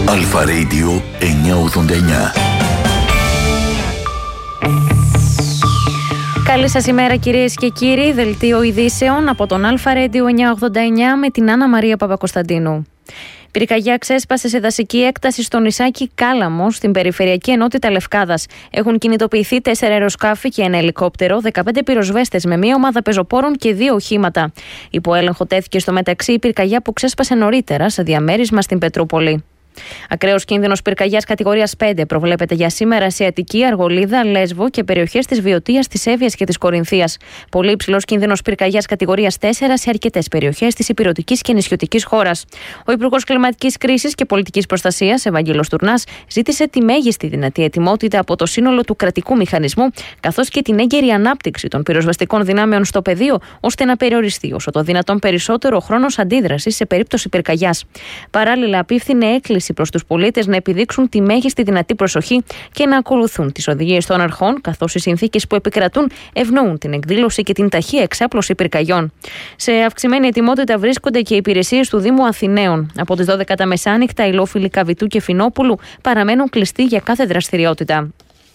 Αλφα Radio 989. Καλή σας ημέρα κυρίες και κύριοι, δελτίο ειδήσεων από τον Αλφα Radio 989 με την Άννα Μαρία Παπακοσταντίνου. Πυρκαγιά ξέσπασε σε δασική έκταση στο νησάκι Κάλαμο, στην περιφερειακή ενότητα Λευκάδας. Έχουν κινητοποιηθεί 4 αεροσκάφη και ένα ελικόπτερο, 15 πυροσβέστες με μία ομάδα πεζοπόρων και 2 οχήματα. Υπό έλεγχο τέθηκε στο μεταξύ η πυρκαγιά που ξέσπασε νωρίτερα σε διαμέρισμα στην Πετρούπολη. Ακραίος κίνδυνος πυρκαγιάς κατηγορίας 5 προβλέπεται για σήμερα σε Αττική, Αργολίδα, Λέσβο και περιοχές της Βιωτίας, της Εύβοιας και της Κορινθίας. Πολύ υψηλός κίνδυνος πυρκαγιάς κατηγορίας 4 σε αρκετές περιοχές της ηπειρωτικής και νησιωτικής χώρας. Ο Υπουργός Κλιματικής Κρίσης και Πολιτικής Προστασίας, Ευαγγέλος Τουρνάς, ζήτησε τη μέγιστη δυνατή ετοιμότητα από το σύνολο του κρατικού μηχανισμού, καθώς και την έγκαιρη ανάπτυξη των πυροσβεστικών δυνάμεων στο πεδίο, ώστε να περιοριστεί όσο το δυνατόν περισσότερο ο χρόνος αντίδρασης σε περίπτωση πυρκαγιάς. Παράλληλα, απίφθινε έκκληση προς τους πολίτες να επιδείξουν τη μέγιστη δυνατή προσοχή και να ακολουθούν τις οδηγίες των αρχών, καθώς οι συνθήκες που επικρατούν ευνοούν την εκδήλωση και την ταχεία εξάπλωση πυρκαγιών. Σε αυξημένη ετοιμότητα βρίσκονται και οι υπηρεσίες του Δήμου Αθηναίων. Από τις 12 τα μεσάνυχτα, οι λόφιλοι Καβιτού και Φινόπουλου παραμένουν κλειστοί για κάθε δραστηριότητα.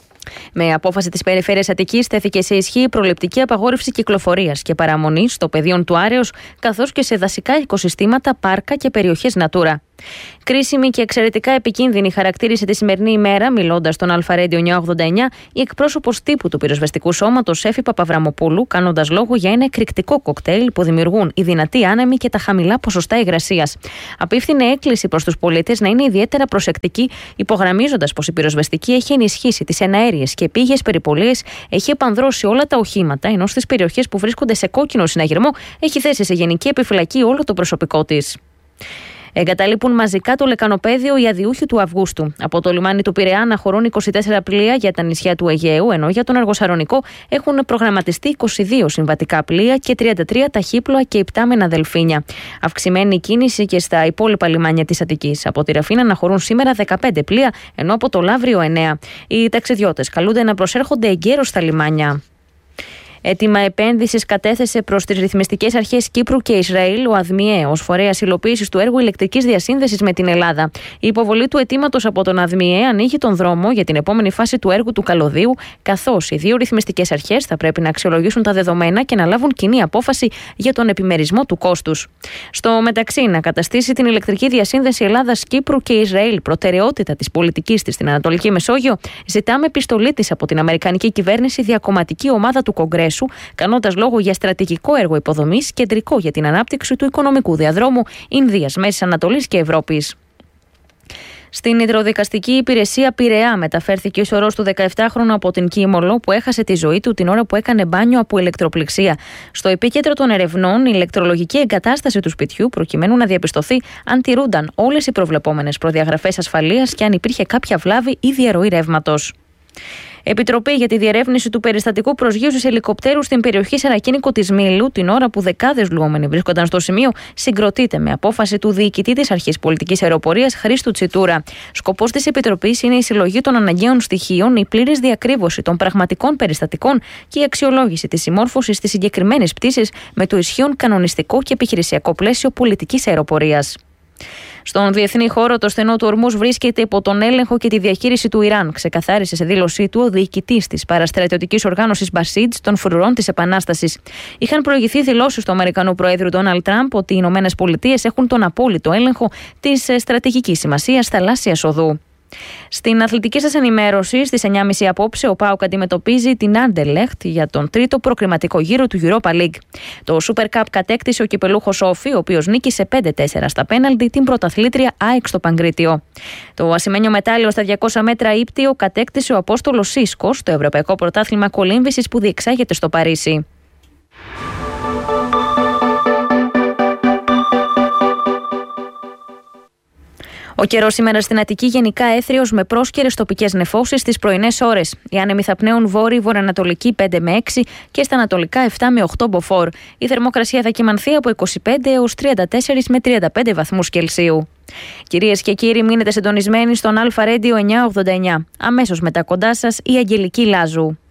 Με απόφαση της Περιφέρειας Αττικής τέθηκε σε ισχύ η προληπτική απαγόρευση κυκλοφορίας και παραμονής στο πεδίο του Άρεως, καθώς και σε δασικά οικοσυστήματα, πάρκα και περιοχές Natura. Κρίσιμη και εξαιρετικά επικίνδυνη χαρακτήρισε τη σημερινή ημέρα, μιλώντας στον Αλφα Radio 989, η εκπρόσωπος τύπου του πυροσβεστικού σώματος Έφη Παπαβραμοπούλου, κάνοντας λόγο για ένα εκρηκτικό κοκτέιλ που δημιουργούν οι δυνατοί άνεμοι και τα χαμηλά ποσοστά υγρασίας. Απίφθινε έκκληση προς τους πολίτες να είναι ιδιαίτερα προσεκτικοί, υπογραμμίζοντας πως η πυροσβεστική έχει ενισχύσει τις εναέριες και επίγειες περιπολίες, έχει επανδρώσει όλα τα οχήματα, ενώ στις περιοχές που βρίσκονται σε κόκκινο συναγερμό έχει θέσει σε γενική επιφυλακή όλο το προσωπικό της. Εγκαταλείπουν μαζικά το λεκανοπέδιο οι αδειούχοι του Αυγούστου. Από το λιμάνι του Πειραιά αναχωρούν 24 πλοία για τα νησιά του Αιγαίου, ενώ για τον Αργοσαρονικό έχουν προγραμματιστεί 22 συμβατικά πλοία και 33 ταχύπλοα και υπτάμενα δελφίνια. Αυξημένη κίνηση και στα υπόλοιπα λιμάνια της Αττικής. Από τη Ραφίνα αναχωρούν σήμερα 15 πλοία, ενώ από το Λαύριο 9. Οι ταξιδιώτες καλούνται να προσέρχονται εγκαίρως στα λιμάνια. Αίτημα επένδυσης κατέθεσε προς τις ρυθμιστικές αρχές Κύπρου και Ισραήλ ο ΑΔΜΙΕ ως φορέας υλοποίησης του έργου ηλεκτρικής διασύνδεσης με την Ελλάδα. Η υποβολή του αιτήματος από τον ΑΔΜΙΕ ανοίγει τον δρόμο για την επόμενη φάση του έργου του Καλωδίου, καθώς οι δύο ρυθμιστικές αρχές θα πρέπει να αξιολογήσουν τα δεδομένα και να λάβουν κοινή απόφαση για τον επιμερισμό του κόστους. Στο μεταξύ, να καταστήσει την ηλεκτρική διασύνδεση Ελλάδας-Κύπρου και Ισραήλ προτεραιότητα της πολιτικής της στην Ανατολική Μεσόγειο, ζητάμε επιστολή της από την Αμερικανική κυβέρνηση διακομματική ομάδα του Κογκρέσου, κάνοντας λόγο για στρατηγικό έργο υποδομής κεντρικό για την ανάπτυξη του οικονομικού διαδρόμου Ινδίας, Μέσης Ανατολής και Ευρώπης. Στην υδροδικαστική υπηρεσία Πειραιά μεταφέρθηκε ο σωρός του 17χρονου από την Κίμολο που έχασε τη ζωή του την ώρα που έκανε μπάνιο από ηλεκτροπληξία. Στο επίκεντρο των ερευνών, η ηλεκτρολογική εγκατάσταση του σπιτιού, προκειμένου να διαπιστωθεί αν τηρούνταν όλες οι προβλεπόμενες προδιαγραφές ασφαλείας και αν υπήρχε κάποια βλάβη ή διαρροή ρεύματος. Επιτροπή για τη διερεύνηση του περιστατικού προσγείωσης ελικοπτέρου στην περιοχή Σαρακίνικο της Μήλου, την ώρα που δεκάδες λουόμενοι βρίσκονταν στο σημείο, συγκροτείται με απόφαση του διοικητή της Αρχής Πολιτικής Αεροπορίας Χρήστου Τσιτούρα. Σκοπός της Επιτροπής είναι η συλλογή των αναγκαίων στοιχείων, η πλήρης διακρύβωση των πραγματικών περιστατικών και η αξιολόγηση της συμμόρφωσης της συγκεκριμένης πτήσης με το ισχύον κανονιστικό και επιχειρησιακό πλαίσιο πολιτικής αεροπορίας. Στον διεθνή χώρο, το στενό του Ορμούς βρίσκεται υπό τον έλεγχο και τη διαχείριση του Ιράν, ξεκαθάρισε σε δήλωσή του ο διοικητής της παραστρατιωτικής οργάνωσης Μπασίτζ των Φρουρών της Επανάστασης. Είχαν προηγηθεί δηλώσεις του Αμερικανού Προέδρου Ντόναλντ Τραμπ ότι οι ΗΠΑ έχουν τον απόλυτο έλεγχο της στρατηγικής σημασίας θαλάσσιας οδού. Στην αθλητική σας ενημέρωση, στις 9.30 απόψε, ο ΠΑΟΚ αντιμετωπίζει την Άντερλεχτ για τον τρίτο προκριματικό γύρο του Europa League. Το Super Cup κατέκτησε ο κυπελούχος Όφη, ο οποίος νίκησε 5-4 στα πέναλτι την πρωταθλήτρια ΑΕΚ στο Παγκρίτιο. Το ασημένιο μετάλλιο στα 200 μέτρα ύπτιο κατέκτησε ο Απόστολος Σίσκος στο Ευρωπαϊκό Πρωτάθλημα Κολύμβησης που διεξάγεται στο Παρίσι. Ο καιρός σήμερα στην Αττική γενικά έθριος με πρόσκαιρες τοπικές νεφώσεις στις πρωινές ώρες. Οι άνεμοι θα πνέουν βόρειο-βορειοανατολική 5 με 6 και στα ανατολικά 7 με 8 μποφόρ. Η θερμοκρασία θα κυμανθεί από 25 έως 34 με 35 βαθμούς Κελσίου. Κυρίες και κύριοι, μείνετε συντονισμένοι στον Αλφα Radio 989. Αμέσως μετά κοντά σας η Αγγελική Λάζου.